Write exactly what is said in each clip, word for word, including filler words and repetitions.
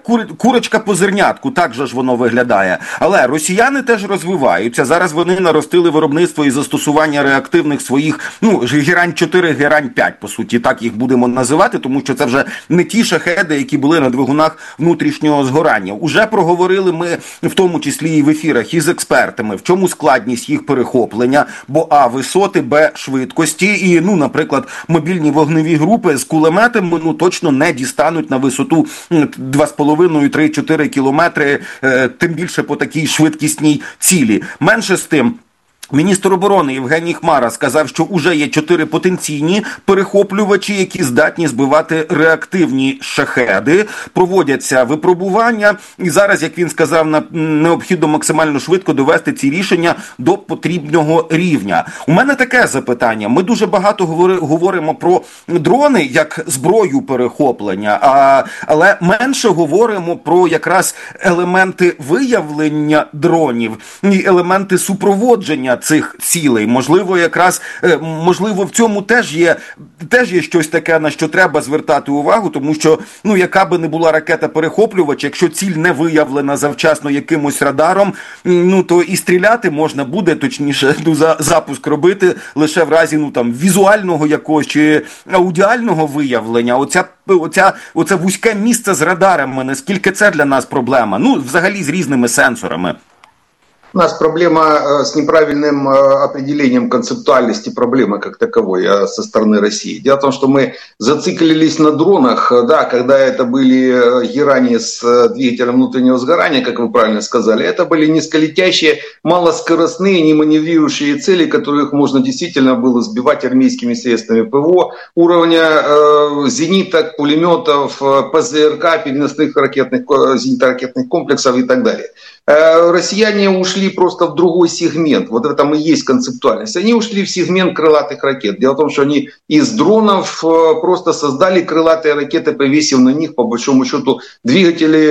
кур, курочка по зернятку, так же ж воно виглядає. Але росіяни теж розвиваються. Зараз вони наростили виробництво і застосування реактивних своїх, ну, Герань чотири, Герань п'ять, по суті, так їх будемо називати, тому що це вже не ті шахеди, які були на двигунах внутрішнього згорання. Уже проговорили ми, в тому числі і в ефірах, із експертами, в чому складність їх перехоплення, бо а, висоти, б, швидкості, і, ну, наприклад, мобільні вогневі групи з кулеметами, ну, точно не дістануть на висоту два з половиною - три-чотири кілометри, тим більше по такій швидкісній цілі. Менше з тим, міністр оборони Євгеній Хмара сказав, що уже є чотири потенційні перехоплювачі, які здатні збивати реактивні шахеди. Проводяться випробування. І зараз, як він сказав, необхідно максимально швидко довести ці рішення до потрібного рівня. У мене таке запитання. Ми дуже багато говоримо про дрони як зброю перехоплення, а, але менше говоримо про якраз елементи виявлення дронів і елементи супроводження цих цілей. Можливо, якраз, можливо, в цьому теж є, теж є щось таке, на що треба звертати увагу, тому що, ну, яка би не була ракета-перехоплювач, якщо ціль не виявлена завчасно якимось радаром, ну, то і стріляти можна буде, точніше, ну, за запуск робити лише в разі, ну, там, візуального якогось чи аудіального виявлення. Оця, оця, оце вузьке місце з радарами, наскільки це для нас проблема? Ну, взагалі, з різними сенсорами. У нас проблема с неправильным определением концептуальности проблемы как таковой со стороны России. Дело в том, что мы зациклились на дронах, да, когда это были Герани с двигателем внутреннего сгорания, как вы правильно сказали, это были низколетящие, малоскоростные, не маневрирующие цели, которых можно действительно было сбивать армейскими средствами ПВО уровня э, зениток, пулеметов, ПЗРК, переносных ракетных, зенитно-ракетных комплексов и так далее. Э, россияне ушли просто в другой сегмент. Вот это и есть концептуальность. Они ушли в сегмент крылатых ракет. Дело в том, что они из дронов просто создали крылатые ракеты, повесив на них, по большому счету, двигатели,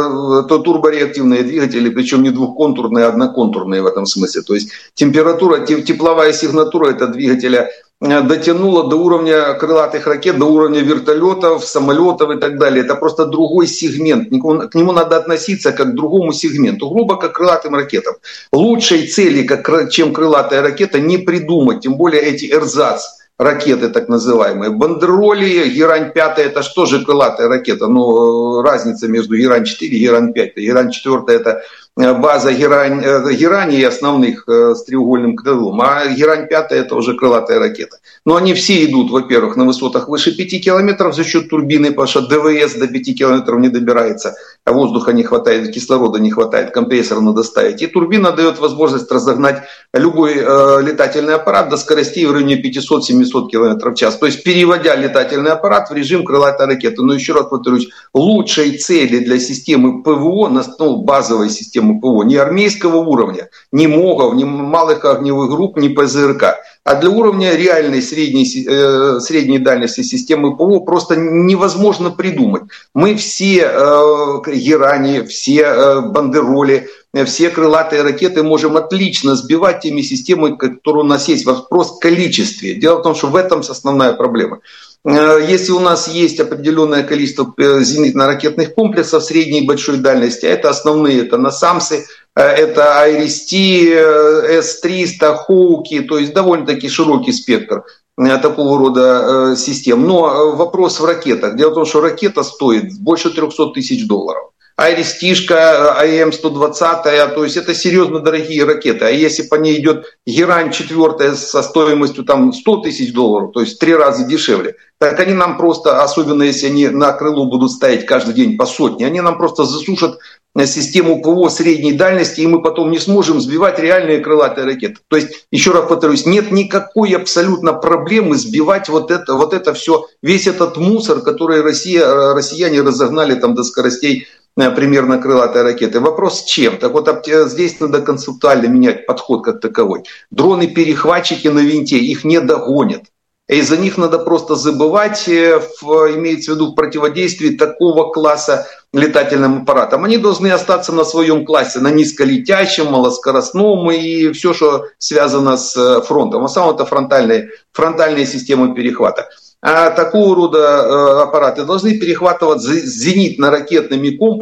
то турбореактивные двигатели, причем не двухконтурные, а одноконтурные в этом смысле. То есть температура, тепловая сигнатура этого двигателя дотянула до уровня крылатых ракет, до уровня вертолетов, самолетов и так далее. Это просто другой сегмент. К нему надо относиться как к другому сегменту, грубо как к крылатым ракетам. Лучшей цели, как, чем крылатая ракета, не придумать. Тем более эти эрзац ракеты так называемые. Бандероли, Герань пять, это что же крылатая ракета? Ну, разница между Герань четыре и Герань пять. Герань четыре это база Герань, Герани основных с треугольным крылом, а Герань пять это уже крылатая ракета. Но они все идут, во-первых, на высотах выше пяти километров за счет турбины, потому что ДВС до пяти километров не добирается, а воздуха не хватает, кислорода не хватает, компрессор надо ставить. И турбина дает возможность разогнать любой э, летательный аппарат до скоростей в районе пятьсот-семьсот километров в час. То есть переводя летательный аппарат в режим крылатой ракеты. Но еще раз повторюсь, лучшей цели для системы ПВО, ну, базовой системы ПВО, не армейского уровня, ни МОГов, ни малых огневых групп, ни ПЗРК, а для уровня реальной средней, э, средней дальности системы ПВО просто невозможно придумать. Мы все э, Герани, все э, бандероли, все крылатые ракеты можем отлично сбивать теми системами, которые у нас есть. Вопрос в количестве. Дело в том, что в этом основная проблема. Если у нас есть определенное количество зенитно-ракетных комплексов средней и большой дальности, а это основные, это насамсы, это Айрис-Ти, Эс триста, Хоуки, то есть довольно-таки широкий спектр такого рода систем. Но вопрос в ракетах. Дело в том, что ракета стоит больше трехсот тысяч долларов. Айрис-Тишка, А Эм сто двадцать, то есть это серьезно дорогие ракеты. А если по ней идет Герань четыре со стоимостью там сто тысяч долларов, то есть в три раза дешевле, так они нам просто, особенно если они на крыло будут ставить каждый день по сотне, они нам просто засушат систему ПВО средней дальности, и мы потом не сможем сбивать реальные крылатые ракеты. То есть, еще раз повторюсь, нет никакой абсолютно проблемы сбивать вот это, вот это все, весь этот мусор, который Россия, россияне разогнали там до скоростей примерно крылатой ракеты. Вопрос с чем? Так вот, здесь надо концептуально менять подход как таковой. Дроны-перехватчики на винте, их не догонят. Из-за них надо просто забывать, имеется в виду в противодействии такого класса летательным аппаратам. Они должны остаться на своем классе, на низколетящем, малоскоростном и все, что связано с фронтом. А самое это фронтальные, фронтальные системы перехвата. А такого рода аппараты должны перехватывать зенитно-ракетными комплексами.